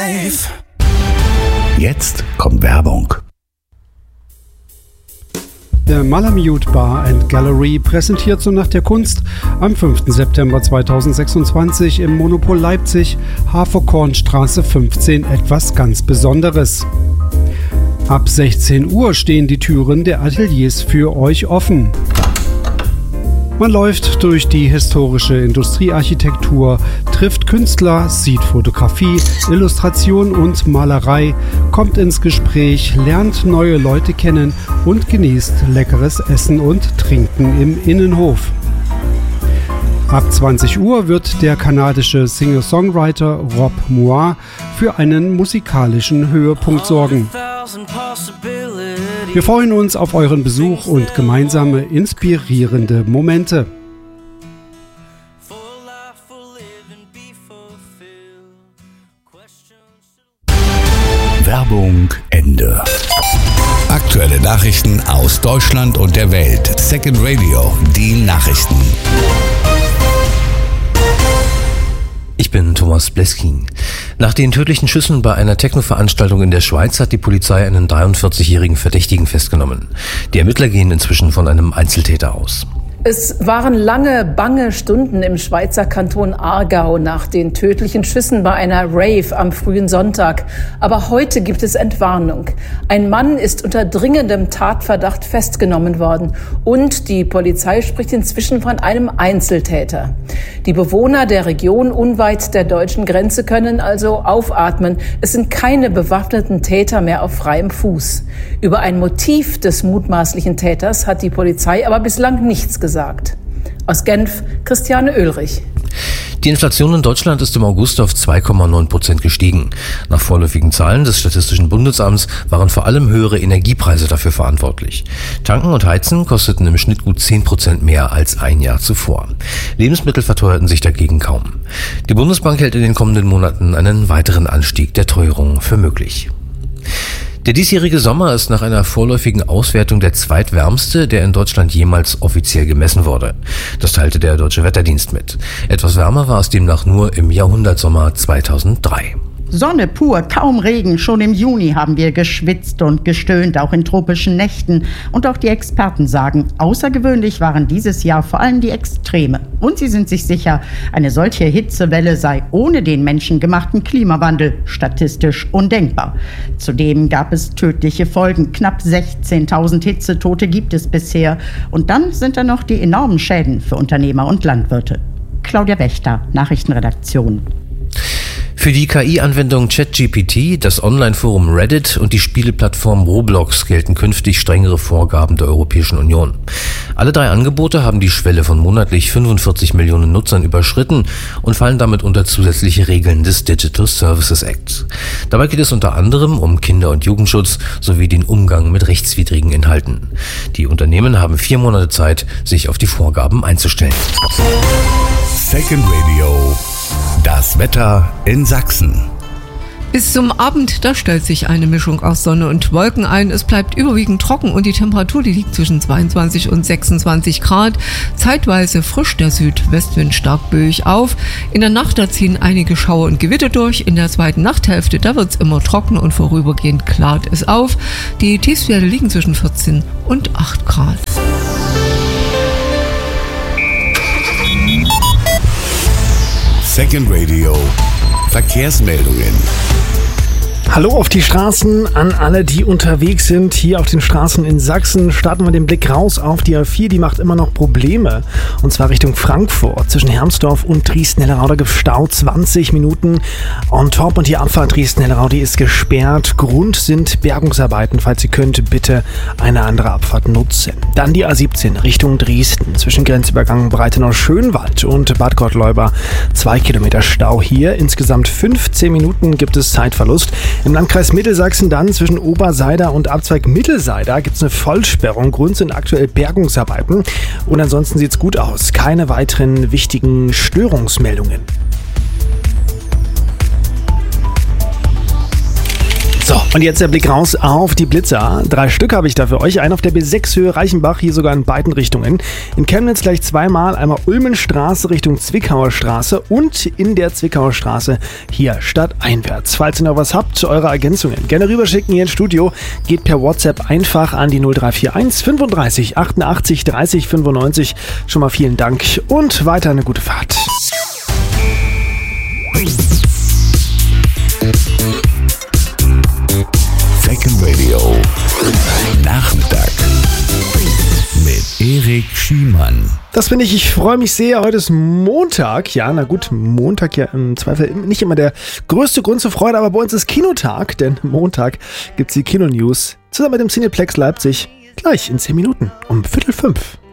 life. Jetzt kommt Werbung. Der Malamute Bar & Gallery präsentiert zur Nacht der Kunst am 5. September 2026 im Monopol Leipzig, Haferkornstraße 15, etwas ganz Besonderes. Ab 16 Uhr stehen die Türen der Ateliers für euch offen. Man läuft durch die historische Industriearchitektur, trifft Künstler, sieht Fotografie, Illustration und Malerei, kommt ins Gespräch, lernt neue Leute kennen und genießt leckeres Essen und Trinken im Innenhof. Ab 20 Uhr wird der kanadische Singer-Songwriter Rob Moir für einen musikalischen Höhepunkt sorgen. Wir freuen uns auf euren Besuch und gemeinsame inspirierende Momente. Werbung Ende. Aktuelle Nachrichten aus Deutschland und der Welt. Second Radio, die Nachrichten. Ich bin Thomas Bleskin. Nach den tödlichen Schüssen bei einer Techno-Veranstaltung in der Schweiz hat die Polizei einen 43-jährigen Verdächtigen festgenommen. Die Ermittler gehen inzwischen von einem Einzeltäter aus. Es waren lange, bange Stunden im Schweizer Kanton Aargau nach den tödlichen Schüssen bei einer Rave am frühen Sonntag. Aber heute gibt es Entwarnung. Ein Mann ist unter dringendem Tatverdacht festgenommen worden und die Polizei spricht inzwischen von einem Einzeltäter. Die Bewohner der Region unweit der deutschen Grenze können also aufatmen. Es sind keine bewaffneten Täter mehr auf freiem Fuß. Über ein Motiv des mutmaßlichen Täters hat die Polizei aber bislang nichts gesagt. Aus Genf, Christiane Oehlrich. Die Inflation in Deutschland ist im August auf 2,9% gestiegen. Nach vorläufigen Zahlen des Statistischen Bundesamts waren vor allem höhere Energiepreise dafür verantwortlich. Tanken und Heizen kosteten im Schnitt gut 10% mehr als ein Jahr zuvor. Lebensmittel verteuerten sich dagegen kaum. Die Bundesbank hält in den kommenden Monaten einen weiteren Anstieg der Teuerung für möglich. Der diesjährige Sommer ist nach einer vorläufigen Auswertung der zweitwärmste, der in Deutschland jemals offiziell gemessen wurde. Das teilte der Deutsche Wetterdienst mit. Etwas wärmer war es demnach nur im Jahrhundertsommer 2003. Sonne pur, kaum Regen. Schon im Juni haben wir geschwitzt und gestöhnt, auch in tropischen Nächten. Und auch die Experten sagen, außergewöhnlich waren dieses Jahr vor allem die Extreme. Und sie sind sich sicher, eine solche Hitzewelle sei ohne den menschengemachten Klimawandel statistisch undenkbar. Zudem gab es tödliche Folgen. Knapp 16.000 Hitzetote gibt es bisher. Und dann sind da noch die enormen Schäden für Unternehmer und Landwirte. Claudia Wächter, Nachrichtenredaktion. Für die KI-Anwendung ChatGPT, das Online-Forum Reddit und die Spieleplattform Roblox gelten künftig strengere Vorgaben der Europäischen Union. Alle drei Angebote haben die Schwelle von monatlich 45 Millionen Nutzern überschritten und fallen damit unter zusätzliche Regeln des Digital Services Act. Dabei geht es unter anderem um Kinder- und Jugendschutz sowie den Umgang mit rechtswidrigen Inhalten. Die Unternehmen haben 4 Monate Zeit, sich auf die Vorgaben einzustellen. Second Radio. Das Wetter in Sachsen. Bis zum Abend, da stellt sich eine Mischung aus Sonne und Wolken ein. Es bleibt überwiegend trocken und die Temperatur, die liegt zwischen 22 und 26 Grad. Zeitweise frischt der Südwestwind stark böig auf. In der Nacht, da ziehen einige Schauer und Gewitter durch. In der zweiten Nachthälfte, da wird es immer trockener und vorübergehend klart es auf. Die Tiefstwerte liegen zwischen 14 und 8 Grad. Second Radio. Verkehrsmeldungen. Hallo auf die Straßen an alle, die unterwegs sind. Hier auf den Straßen in Sachsen starten wir den Blick raus auf die A4. Die macht immer noch Probleme. Und zwar Richtung Frankfurt. Zwischen Hermsdorf und Dresden-Hellerau, da gibt es Stau 20 Minuten on top. Und die Abfahrt Dresden-Hellerau, die ist gesperrt. Grund sind Bergungsarbeiten. Falls ihr könnt, bitte eine andere Abfahrt nutzen. Dann die A17 Richtung Dresden. Zwischen Grenzübergang Breitenau-Schönwald und Bad Gottleuba 2 Kilometer Stau hier. Insgesamt 15 Minuten gibt es Zeitverlust. Im Landkreis Mittelsachsen dann zwischen Oberseider und Abzweig Mittelseider gibt es eine Vollsperrung. Grund sind aktuell Bergungsarbeiten. Und ansonsten sieht es gut aus. Keine weiteren wichtigen Störungsmeldungen. So, und jetzt der Blick raus auf die Blitzer. 3 Stück habe ich da für euch. Einen auf der B6 Höhe Reichenbach, hier sogar in beiden Richtungen. In Chemnitz gleich zweimal, einmal Ulmenstraße Richtung Zwickauer Straße und in der Zwickauer Straße hier stadteinwärts. Falls ihr noch was habt, eure Ergänzungen gerne rüberschicken hier ins Studio. Geht per WhatsApp einfach an die 0341 35 88 30 95. Schon mal vielen Dank und weiter eine gute Fahrt. Second Radio Nachmittag mit Erik Schiemann. Das finde ich freue mich sehr. Heute ist Montag. Ja, na gut, Montag ja im Zweifel nicht immer der größte Grund zur Freude, aber bei uns ist Kinotag, denn Montag gibt es die Kino-News zusammen mit dem Cineplex Leipzig gleich in 10 Minuten um 4:45.